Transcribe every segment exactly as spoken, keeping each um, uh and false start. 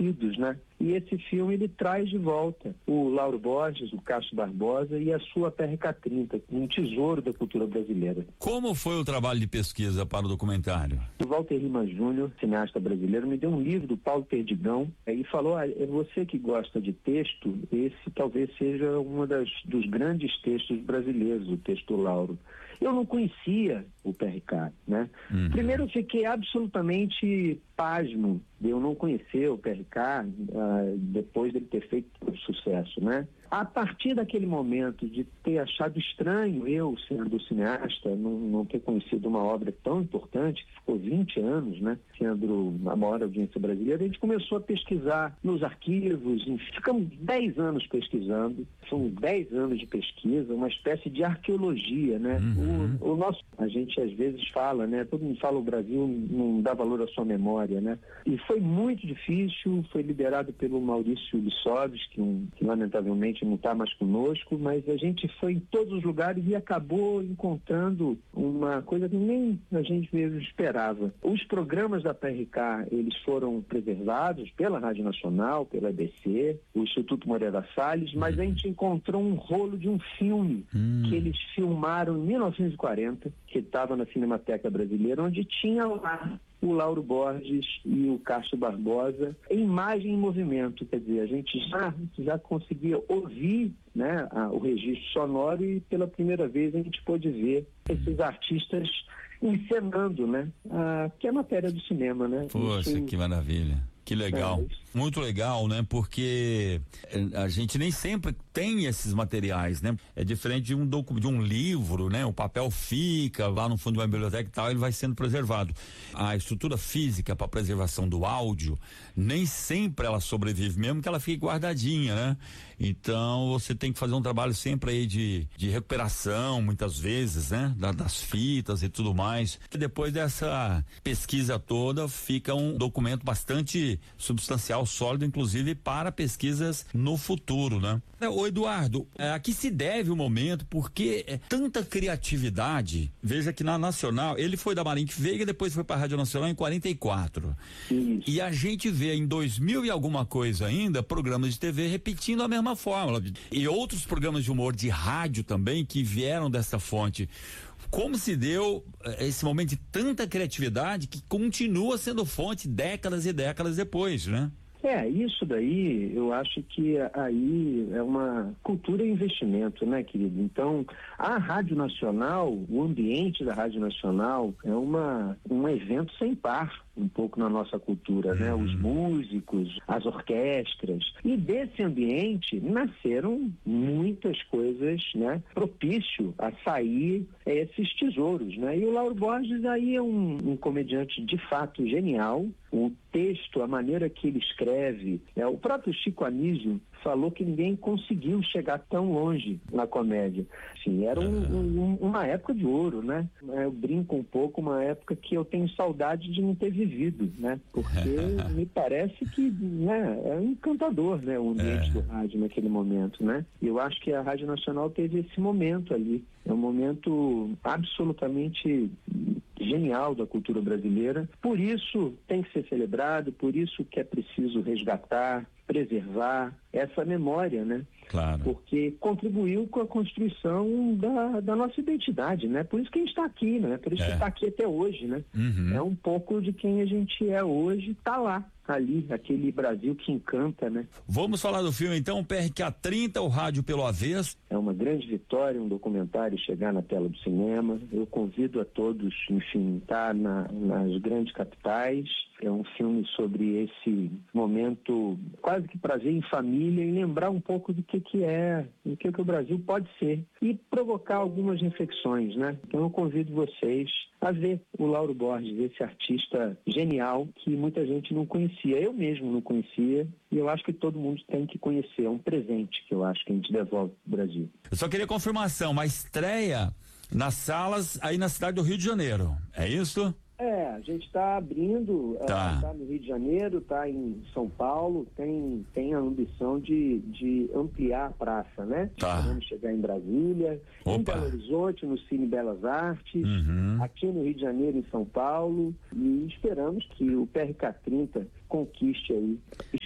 esquecidos, né? E esse filme, ele traz de volta o Lauro Borges, o Castro Barbosa e a sua P R K trinta, um tesouro da cultura brasileira. Como foi o trabalho de pesquisa para o documentário? O Walter Lima Júnior, cineasta brasileiro, me deu um livro do Paulo Perdigão e falou, ah, é você que gosta de texto, esse talvez seja um das, dos grandes textos brasileiros, o texto do Lauro. Eu não conhecia o P R K, né? Uhum. Primeiro eu fiquei absolutamente pasmo de eu não conhecer o P R K uh, depois dele ter feito o sucesso, né? A partir daquele momento de ter achado estranho eu, sendo cineasta, não, não ter conhecido uma obra tão importante, que ficou vinte anos, né? Sendo a maior audiência brasileira, a gente começou a pesquisar nos arquivos, ficamos dez anos pesquisando, são dez anos de pesquisa, uma espécie de arqueologia, né? Uhum. O, o nosso, a gente às vezes fala, né? Todo mundo fala o Brasil não dá valor à sua memória, né? E foi muito difícil, foi liderado pelo Maurício Lissovski, um, que lamentavelmente não está mais conosco, mas a gente foi em todos os lugares e acabou encontrando uma coisa que nem a gente mesmo esperava. Os programas da P R K, eles foram preservados pela Rádio Nacional, pela A B C, o Instituto Moreira Salles, mas a gente encontrou um rolo de um filme hum. que eles filmaram em mil novecentos e quarenta, que estava na Cinemateca Brasileira, onde tinha lá o Lauro Borges e o Castro Barbosa em imagem em movimento, quer dizer, a gente já, já conseguia ouvir, né, a, o registro sonoro e pela primeira vez a gente pôde ver esses artistas encenando, né, a, que é a matéria do cinema, né? Poxa, Isso, que maravilha. Que legal, é muito legal, né? Porque a gente nem sempre tem esses materiais, né? É diferente de um docu, de um livro, né? O papel fica lá no fundo de uma biblioteca e tal, ele vai sendo preservado. A estrutura física para preservação do áudio, nem sempre ela sobrevive, mesmo que ela fique guardadinha, né? Então você tem que fazer um trabalho sempre aí de, de recuperação, muitas vezes, né? Da, das fitas e tudo mais. E depois dessa pesquisa toda, fica um documento bastante substancial, sólido, inclusive para pesquisas no futuro, né? Ô Eduardo, é, a que se deve o momento, porque é tanta criatividade, veja que na Nacional, ele foi da Marinho Veiga, depois foi para a Rádio Nacional em quarenta e quatro. Isso. E a gente vê em dois mil e alguma coisa ainda, programas de T V repetindo a mesma fórmula. E outros programas de humor de rádio também que vieram dessa fonte. Como se deu esse momento de tanta criatividade que continua sendo fonte décadas e décadas depois, né? É, isso daí, eu acho que aí é uma cultura e investimento, né, querido? Então, a Rádio Nacional, o ambiente da Rádio Nacional é uma, um evento sem par, um pouco na nossa cultura, né? Os músicos, as orquestras. E desse ambiente nasceram muitas coisas, né? Propício a sair esses tesouros, né? E o Lauro Borges aí é um, um comediante de fato genial. O texto, a maneira que ele escreve, é, o próprio Chico Anísio falou que ninguém conseguiu chegar tão longe na comédia. Assim, era um, um, uma época de ouro, né? Eu brinco um pouco, uma época que eu tenho saudade de não ter vivido, né? Porque me parece que, né, é encantador, né, o ambiente é. do rádio naquele momento, né? E eu acho que a Rádio Nacional teve esse momento ali. É um momento absolutamente genial da cultura brasileira. Por isso tem que ser celebrado, por isso que é preciso resgatar, preservar essa memória, né? Claro. Porque contribuiu com a construção da, da nossa identidade, né? Por isso que a gente está aqui, né? Por isso é. que está aqui até hoje, né? Uhum. É um pouco de quem a gente é hoje, tá lá, ali, aquele Brasil que encanta, né? Vamos falar do filme então, P R K trinta, o rádio pelo avesso. É uma grande vitória um documentário chegar na tela do cinema. Eu convido a todos, enfim, tá na, nas grandes capitais. É um filme sobre esse momento quase que prazer em família e lembrar um pouco do que que é, do que que o Brasil pode ser e provocar algumas reflexões, né? Então eu convido vocês a ver o Lauro Borges, esse artista genial que muita gente não conhecia. Eu mesmo não conhecia e eu acho que todo mundo tem que conhecer. É um presente que eu acho que a gente devolve pro Brasil. Eu só queria confirmação, uma estreia nas salas aí na cidade do Rio de Janeiro, é isso? É, a gente está abrindo, tá. Uh, tá no Rio de Janeiro, está em São Paulo, tem, tem a ambição de, de ampliar a praça, né? Tá. Vamos chegar em Brasília, Opa. em Belo Horizonte, no Cine Belas Artes, uhum. aqui no Rio de Janeiro, em São Paulo, e esperamos que o P R K trinta conquiste aí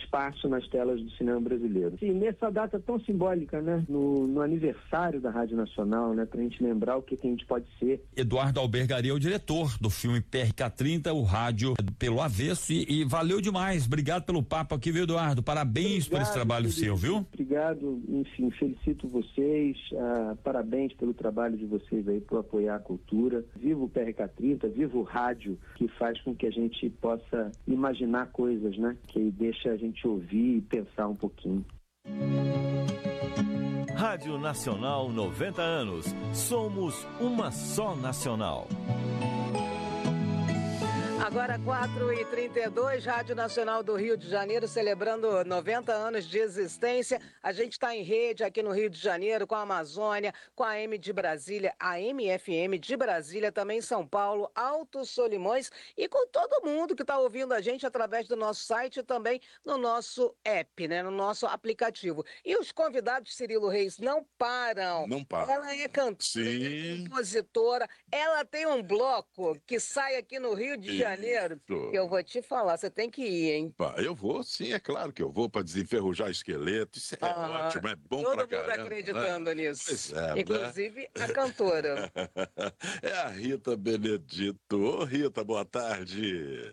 espaço nas telas do cinema brasileiro. E nessa data tão simbólica, né? No, no aniversário da Rádio Nacional, né? Pra gente lembrar o que, que a gente pode ser. Eduardo Albergaria é o diretor do filme P R K trinta, o rádio pelo avesso, e, e valeu demais. Obrigado pelo papo aqui, viu, Eduardo? Parabéns Obrigado, por esse trabalho querido. seu, viu? Obrigado, enfim, felicito vocês, ah, parabéns pelo trabalho de vocês aí, por apoiar a cultura. Viva o P R K trinta, viva o rádio, que faz com que a gente possa imaginar coisas, né? Que deixa a gente ouvir e pensar um pouquinho. Rádio Nacional noventa anos. Somos uma só nacional. Agora quatro e trinta e dois, Rádio Nacional do Rio de Janeiro celebrando noventa anos de existência. A gente está em rede aqui no Rio de Janeiro com a Amazônia, com a M de Brasília, a M F M de Brasília, também São Paulo, Alto Solimões e com todo mundo que está ouvindo a gente através do nosso site e também no nosso app, né, no nosso aplicativo. E os convidados, Cirilo Reis, não param. Não param. Ela é cantora, Sim. compositora, ela tem um bloco que sai aqui no Rio de Janeiro. Janeiro, eu vou te falar, você tem que ir, hein? Eu vou, sim, é claro que eu vou, para desenferrujar esqueleto. Isso é ah, ótimo, é bom todo pra mundo caramba, acreditando né? nisso. É, inclusive né? a cantora. É a Rita Benedito. Ô, Rita, boa tarde.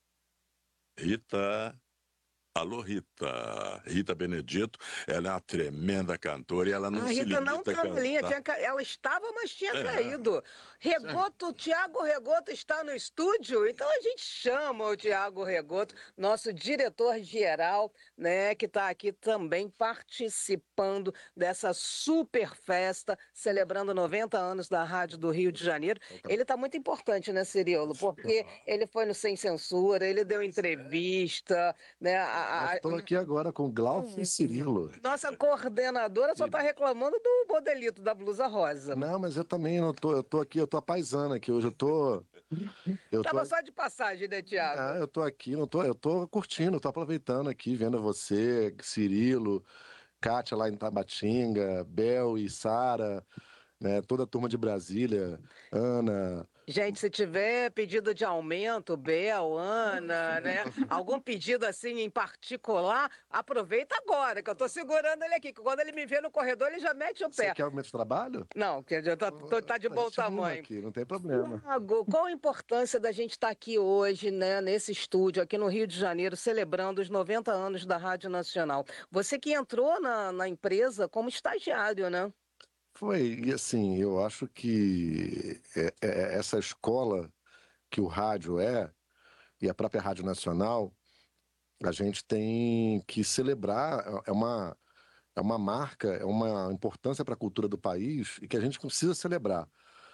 Rita... Alô, Rita. Rita Benedito, ela é uma tremenda cantora e ela não a se Rita limita não a tá na linha, cantar. tinha, ela estava, mas tinha É. caído. Regoto, Tiago Regoto está no estúdio, então a gente chama o Tiago Regoto, nosso diretor-geral, né, que está aqui também participando dessa super festa, celebrando noventa anos da Rádio do Rio de Janeiro. Ele está muito importante, né, Cirilo? Porque ele foi no Sem Censura, ele deu entrevista, né? A, Estou aqui agora com Glaucio e Cirilo. Nossa coordenadora só está reclamando do modelito da blusa rosa. Não, mas eu também não tô, eu tô aqui, eu tô apaisando aqui hoje, eu tô... Eu Tava tô, só de passagem, né, Tiago? ah, eu tô aqui, não tô, eu tô curtindo, tô aproveitando aqui, vendo você, Cirilo, Kátia lá em Tabatinga, Bel e Sara, né, toda a turma de Brasília, Ana... Gente, se tiver pedido de aumento, Bel, Ana, né? Algum pedido assim em particular, aproveita agora, que eu tô segurando ele aqui, que quando ele me vê no corredor, ele já mete o pé. Você quer aumento de trabalho? Não, que eu tô, tô, tá de bom tamanho. Aqui, não tem problema. Tiago, qual a importância da gente estar aqui hoje, né, nesse estúdio, aqui no Rio de Janeiro, celebrando os noventa anos da Rádio Nacional? Você que entrou na, na empresa como estagiário, né? Foi, e assim, eu acho que é, é, essa escola que o rádio é, e a própria Rádio Nacional, a gente tem que celebrar, é uma, é uma marca, é uma importância para a cultura do país e que a gente precisa celebrar.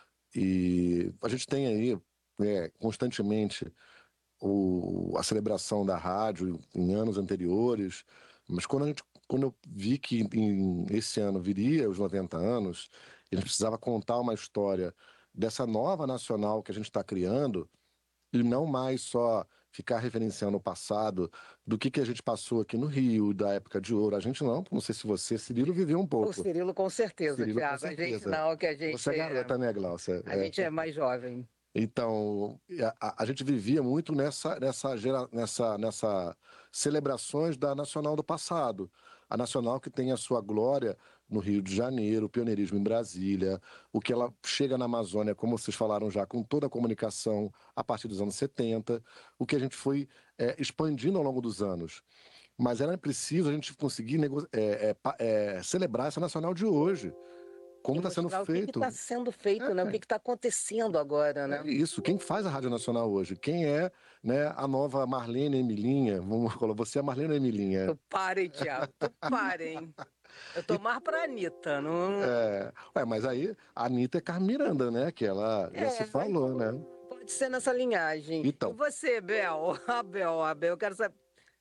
E a gente tem aí, é, constantemente, o, a celebração da rádio em anos anteriores, mas quando a gente Quando eu vi que em, esse ano viria os noventa anos, a gente precisava contar uma história dessa nova nacional que a gente está criando e não mais só ficar referenciando o passado do que, que a gente passou aqui no Rio, da época de ouro. A gente não, não sei se você, Cirilo, viveu um pouco. O Cirilo com certeza, Cirilo, Tiago. com A gente certeza. não, que a gente... Você é garota, né, Glaucia? A gente é mais jovem. Então, a, a gente vivia muito nessa, nessa, gera, nessa, nessa celebrações da Nacional do passado. A Nacional que tem a sua glória no Rio de Janeiro, o pioneirismo em Brasília, o que ela chega na Amazônia, como vocês falaram já, com toda a comunicação a partir dos anos setenta, o que a gente foi é, expandindo ao longo dos anos. Mas era preciso a gente conseguir nego... é, é, é, celebrar essa Nacional de hoje. Como está sendo feito. O que está sendo feito, é, né? O que está acontecendo agora, né? É isso. Quem faz a Rádio Nacional hoje? Quem é, né, a nova Marlene Emilinha? Vamos colocar, você é a Marlene Emilinha. Tu parem, Tiago. Tu parem. Eu tô mais pra Anitta. Não... É, ué, mas aí a Anitta é Carmen Miranda, né? Que ela já é, se falou, né? Pode ser nessa linhagem. Então. E você, Bel? A Bel, a Bel, eu quero saber.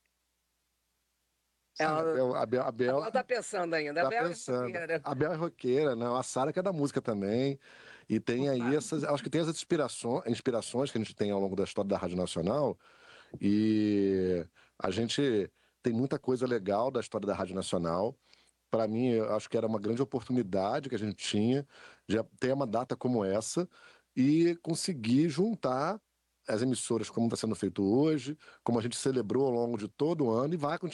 Ela, a Bel, a Bel, ela tá pensando ainda. Tá a Bel pensando. é roqueira. A Bel é roqueira, não. A Sara que é da música também. E tem aí essas. Acho que tem essas inspirações, inspirações que a gente tem ao longo da história da Rádio Nacional. E a gente tem muita coisa legal da história da Rádio Nacional. Para mim, eu acho que era uma grande oportunidade que a gente tinha de ter uma data como essa e conseguir juntar as emissoras como está sendo feito hoje, como a gente celebrou ao longo de todo o ano e vai continuar.